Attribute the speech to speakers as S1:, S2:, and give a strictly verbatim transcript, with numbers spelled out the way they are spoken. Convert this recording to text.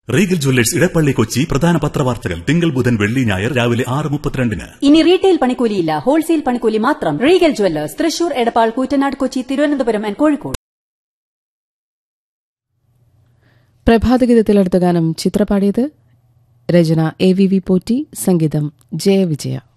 S1: Regal Jewellers Edappally Kochi പ്രധാന പത്രവാർത്തകൾ തിങ്കൾ ബുധൻ വെള്ളി ഞായർ രാവിലെ ആറ് മുപ്പത്തിരണ്ടിന്.
S2: ഇനി റീറ്റെയിൽ പണിക്കൂലിയില്ല, ഹോൾസെയിൽ പണിക്കൂലി മാത്രം. Regal Jewellers Thrissur, Edappal, Koottanad, Kochi, Thiruvananthapuram and Kozhikode.
S3: പ്രഭാതഗീതത്തിൽ അടുത്ത ഗാനം ചിത്രപാടിയത് രചന എ വി വി പോറ്റി, സംഗീതം ജയവിജയ.